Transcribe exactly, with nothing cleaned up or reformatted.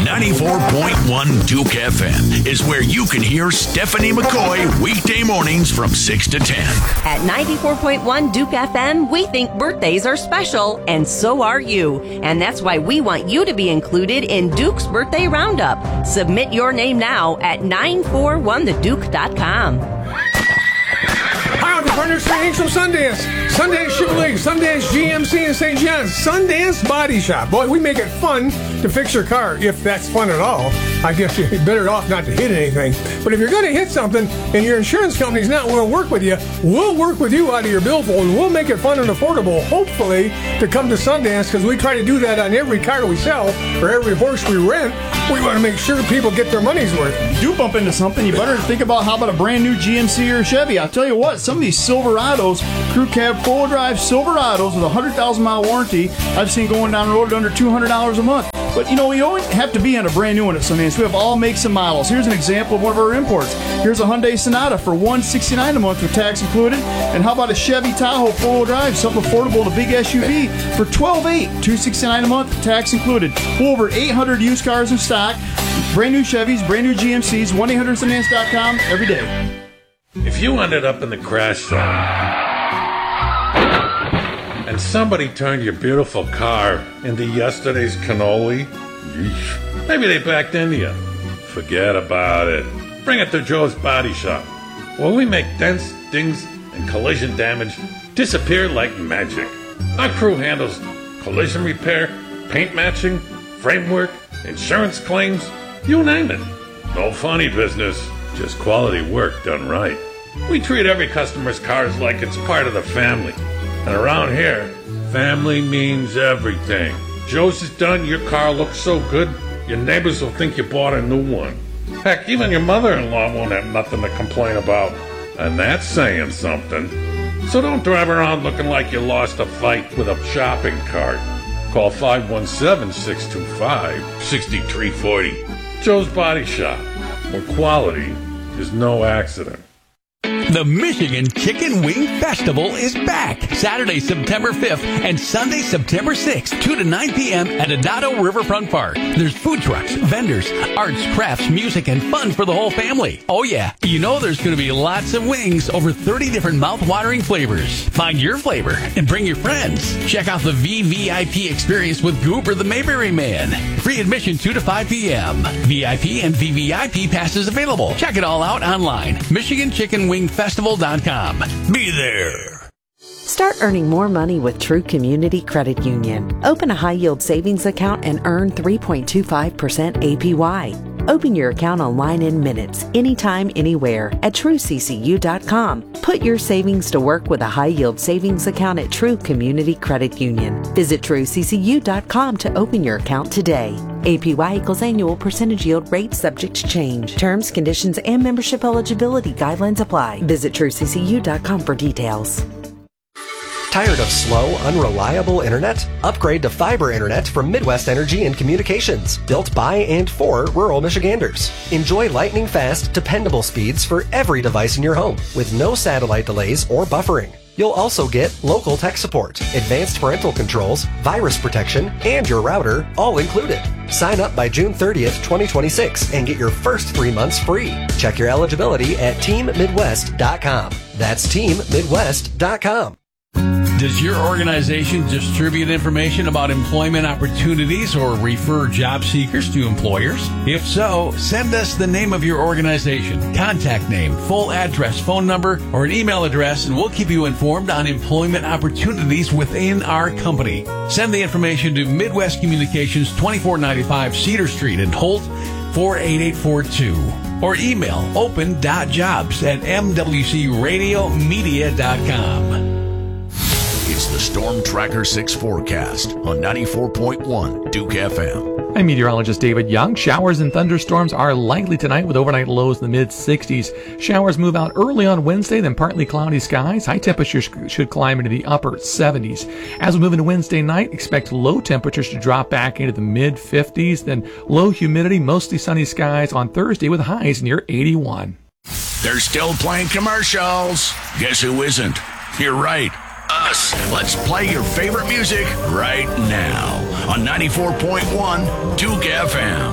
ninety-four point one Duke F M is where you can hear Stephanie McCoy weekday mornings from six to ten. At ninety-four point one Duke F M, we think birthdays are special, and so are you. And that's why we want you to be included in Duke's Birthday Roundup. Submit your name now at nine four one the duke dot com. Hi, the partners for Angel Sundance, Sundance Chevrolet, Sundance G M C in Saint John's, Sundance Body Shop. Boy, we make it fun to fix your car, if that's fun at all. I guess you're better off not to hit anything. But if you're going to hit something and your insurance company's not willing to work with you, we'll work with you out of your billfold, and we'll make it fun and affordable, hopefully, to come to Sundance, because we try to do that on every car we sell or every horse we rent. We want to make sure people get their money's worth. If you do bump into something, you better think about how about a brand new G M C or Chevy. I'll tell you what, some of these Silverados, crew cab, full drive Silverados with a one hundred thousand mile warranty, I've seen going down the road at under two hundred dollars a month. But, you know, you don't have to be on a brand new one at Sundance. We have all makes and models. Here's an example of one of our imports. Here's a Hyundai Sonata for one hundred sixty-nine dollars a month with tax included. And how about a Chevy Tahoe four-wheel drive, something affordable in a big S U V for twelve eight, two hundred sixty-nine dollars a month, tax included. Pull over eight hundred used cars in stock, brand new Chevys, brand new G M Cs, one eight hundred Sundance dot com every day. If you ended up in the crash zone and somebody turned your beautiful car into yesterday's cannoli, yeesh, maybe they backed into you. Forget about it. Bring it to Joe's Body Shop, where we make dents, dings, and collision damage disappear like magic. Our crew handles collision repair, paint matching, framework, insurance claims, you name it. No funny business, just quality work done right. We treat every customer's cars like it's part of the family. And around here, family means everything. Joe's is done, your car looks so good, your neighbors will think you bought a new one. Heck, even your mother-in-law won't have nothing to complain about. And that's saying something. So don't drive around looking like you lost a fight with a shopping cart. Call five one seven, six two five, six three four zero. Joe's Body Shop, where quality is no accident. The Michigan Chicken Wing Festival is back Saturday, September fifth and Sunday, September sixth, two to nine p.m. at Adado Riverfront Park. There's food trucks, vendors, arts, crafts, music, and fun for the whole family. Oh yeah, you know there's going to be lots of wings, over thirty different mouth-watering flavors. Find your flavor and bring your friends. Check out the V V I P experience with Goober the Mayberry Man. Free admission two to five p.m. V I P and V V I P passes available. Check it all out online. Michigan Chicken Wing Festival dot com. Be there. Start earning more money with True Community Credit Union. Open a high-yield savings account and earn three point two five percent A P Y. Open your account online in minutes, anytime, anywhere at true c c u dot com. Put your savings to work with a high-yield savings account at True Community Credit Union. Visit true c c u dot com to open your account today. A P Y equals annual percentage yield rate subject to change. Terms, conditions, and membership eligibility guidelines apply. Visit true c c u dot com for details. Tired of slow, unreliable internet? Upgrade to fiber internet from Midwest Energy and Communications, built by and for rural Michiganders. Enjoy lightning fast, dependable speeds for every device in your home, with no satellite delays or buffering. You'll also get local tech support, advanced parental controls, virus protection, and your router, all included. Sign up by June thirtieth, twenty twenty-six and get your first three months free. Check your eligibility at team midwest dot com. That's team midwest dot com. Does your organization distribute information about employment opportunities or refer job seekers to employers? If so, send us the name of your organization, contact name, full address, phone number, or an email address, and we'll keep you informed on employment opportunities within our company. Send the information to Midwest Communications, twenty-four ninety-five Cedar Street in Holt, four eight eight four two. Or email open dot jobs at m w c radio media dot com. It's the Storm Tracker six forecast on ninety-four point one Duke F M. I'm meteorologist David Young. Showers and thunderstorms are likely tonight with overnight lows in the mid sixties. Showers move out early on Wednesday, then partly cloudy skies. High temperatures should climb into the upper seventies. As we move into Wednesday night, expect low temperatures to drop back into the mid fifties, then low humidity, mostly sunny skies on Thursday with highs near eighty-one. They're still playing commercials. Guess who isn't? You're right. Us. Let's play your favorite music right now on ninety-four point one Duke F M.